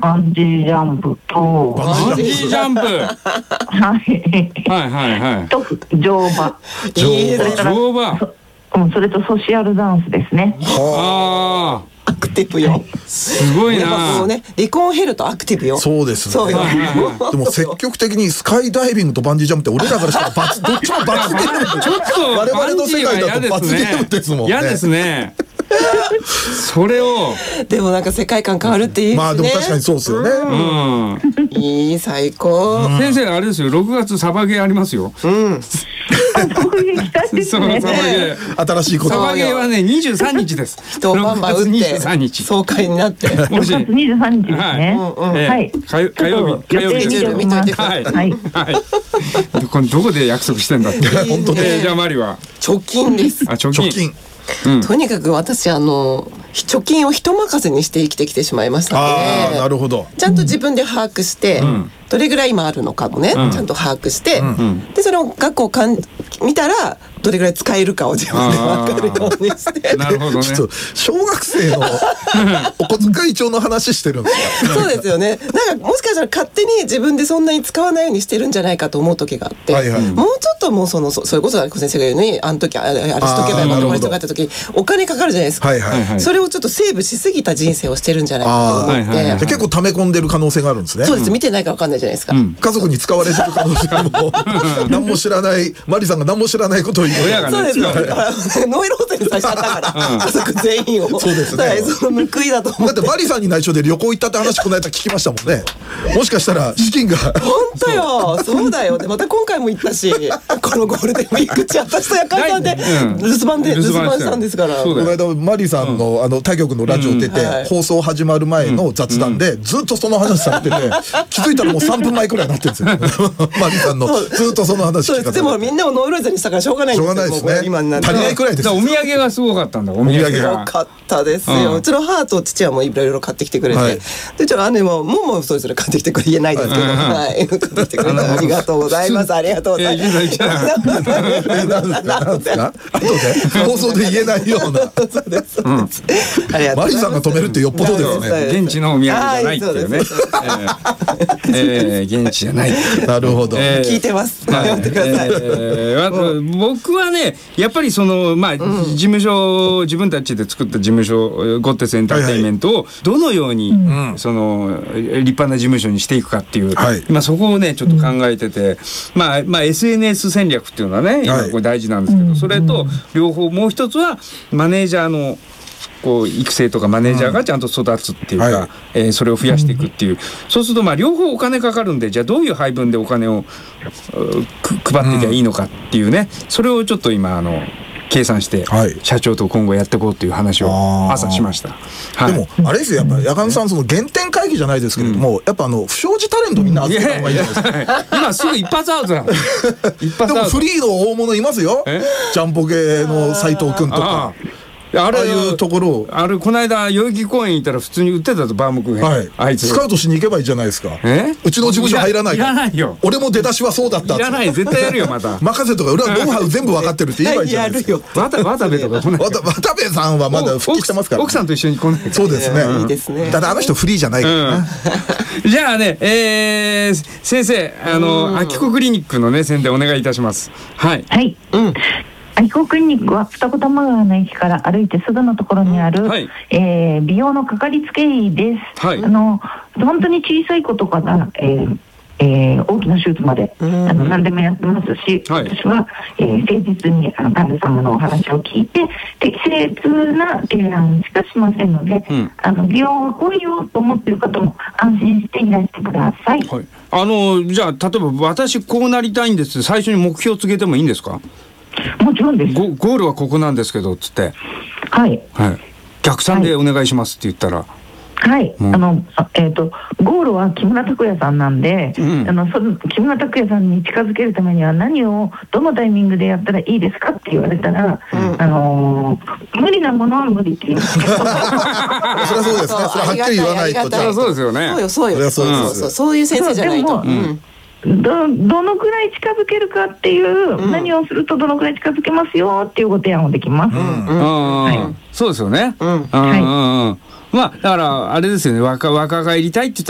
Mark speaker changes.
Speaker 1: バンジージャンプと、
Speaker 2: バンジージャンプはい
Speaker 1: と乗馬、
Speaker 2: 乗馬、
Speaker 1: それとソシアルダンスですね。
Speaker 2: ああ、
Speaker 3: アクティブよ。
Speaker 2: すごいな。
Speaker 3: もうね、離婚ヘルとアクティブよ。
Speaker 4: そうですね。
Speaker 3: そうよ。
Speaker 4: でも積極的にスカイダイビングとバンジージャンプって俺らからしたらどっちも罰ゲーム。
Speaker 2: ちょっと
Speaker 4: 我々の世界だと罰ゲームですもんね。
Speaker 2: 嫌ですね。それを
Speaker 3: でもなんか世界観変わるっていいですね。
Speaker 4: まあでも確かにそうですよね。
Speaker 3: いい、最高。
Speaker 2: 先生あれですよ、6月サバゲーありますよ。
Speaker 1: そういう期待ですね。
Speaker 2: サバゲー
Speaker 4: 新しいこと。
Speaker 2: サバゲーはね23日です。
Speaker 3: 人をバンバン打って
Speaker 2: 23日
Speaker 3: 爽快になって。
Speaker 1: 6月23日ですね。はい。
Speaker 2: 火曜日
Speaker 3: 見ておきます。
Speaker 2: はいはい。これどこで約束してんだって。本当ね。じゃあマリは
Speaker 3: 貯金です。
Speaker 2: あ、貯金。
Speaker 3: とにかく私貯金を人任せにして生きてきてしまいましたので、
Speaker 4: なるほど。
Speaker 3: ちゃんと自分で把握して、どれぐらい今あるのかもね、ちゃんと把握して、でそれを額を見たらどれぐらい使えるかを自分で分かるようにして。
Speaker 2: なるほどね。
Speaker 4: ちょっと小学生のお小遣い帳の話してるんですか。
Speaker 3: そうですよね。なんかもしかしたら勝手に自分でそんなに使わないようにしてるんじゃないかと思う時があって、もうちょっともうそれこそ先生が言うようにあの時あれしとけばよかったこれしとかって時お金かかるじゃないですか。それをちょっとセーブしすぎた人生をしてるんじゃないかと思って。
Speaker 4: 結構溜め込んでる可能性があるんですね。
Speaker 3: そうです。見てないか分かんないじゃないですか。
Speaker 4: 家族に使われてる可能性も何も知らないマリさんが何も知らないことを言う。
Speaker 3: そうですよ。ノイローゼにさせちゃったから家族全員を。
Speaker 4: そうですね。
Speaker 3: その報いだと思って。
Speaker 4: だってマリさんに内緒で旅行行ったって話この間聞きましたもんね。もしかしたら資金が。
Speaker 3: 本当よ。そうだよ。でまた今回も行ったし、このゴールデンウィーク中私とやかんさんで留守番したんですから。
Speaker 4: この間マリさんの他局のラジオ出て放送始まる前の雑談でずっとその話されてて、気づいたらもう3分前くらいになってるんですよ。マリさんのずっとその話聞き方。
Speaker 3: でもみんなをノイローゼにしたからしょうがないんですよ。
Speaker 4: しょうがないですね。
Speaker 3: 今になって
Speaker 4: 足りないくらいです。
Speaker 2: お土産がすごかったんだ。お土産が
Speaker 3: よかったですよ。うちの母と父はもういろいろ買ってきてくれて、でうちの姉もそれぞれ買ってきてくれ言えないですけど、はい買ってきてくれてありがとうございます。ありがとうございます。
Speaker 4: なんですか？後で放送で言えないような。
Speaker 3: そうです。
Speaker 4: マリさんが止めるってよっぽどですね。
Speaker 2: 現地のお土産じゃないっていうね。現地じゃない。
Speaker 4: なるほど。
Speaker 3: 聞いてます。やってください。
Speaker 2: 僕はねやっぱり事務所自分たちで作った事務所ゴッテスエンターテインメントをどのように立派な事務所にしていくかっていう今そこをねちょっと考えてて、SNS 戦略っていうのはね今これ大事なんですけど、それと両方もう一つはマネージャーの育成とかマネージャーがちゃんと育つっていうか、それを増やしていくっていう、そうすると両方お金かかるんで、じゃあどういう配分でお金を配っていけばいいのかっていうね、それをちょっと今計算して社長と今後やっていこうという話を朝しました。
Speaker 4: でもあれですよ、やっぱりやかんさんその原点回帰じゃないですけれども、やっぱ不祥事タレントみんな集めた方がいいじゃないですか。
Speaker 2: 今すぐ一発アウトだ。
Speaker 4: でもフリーの大物いますよ。ジャンポケの斉藤君とか。ああいうところを
Speaker 2: この間代々木公園行ったら普通に売ってたとバームクーヘン、あいつ
Speaker 4: スカウトしに行けばいいじゃないですか。うちの事務所入らない。
Speaker 2: いらないよ。
Speaker 4: 俺も出だしはそうだった。
Speaker 2: いらない、絶対やるよまた。
Speaker 4: 任せとか俺はノウハウ全部分かってるって言えばいいじゃないですか。
Speaker 2: 渡部とか来ない。
Speaker 4: 渡部さんはまだ復帰してますから。
Speaker 2: 奥さんと一緒に来ない。
Speaker 4: そうですね。
Speaker 3: いいですね。
Speaker 4: ただ人フリーじゃないからな。
Speaker 2: じゃあね先生アキコクリニックのね宣伝お願いいたします。はい。
Speaker 1: はい。アキコクリニックは二子玉川の駅から歩いてすぐのところにある、美容のかかりつけ医です。本当に小さい子とかが、大きな手術まで何でもやってますし、私は、誠実に患者様のお話を聞いて適切な提案しかしませんので、美容を来いよと思っている方も安心していらしてください。
Speaker 2: じゃあ例えば私こうなりたいんです最初に目標を告げてもいいんですか？
Speaker 1: もちろんです。
Speaker 2: ゴールはここなんですけどつって、逆算でお願いしますって言ったら、
Speaker 1: ゴールは木村拓哉さんなんで、木村拓哉さんに近づけるためには何をどのタイミングでやったらいいですかって言われたら、無理なものは無理って言うんですけどそれ
Speaker 4: はそうですね。それははっきり言わないと。
Speaker 2: そうですよね。
Speaker 3: そういう先生じゃないと。
Speaker 1: どのくらい近づけるかっていう、何をするとどのくらい近づけますよっていうご提案をできます。
Speaker 2: そうですよね。だからあれですよね。若返りたいって言ったら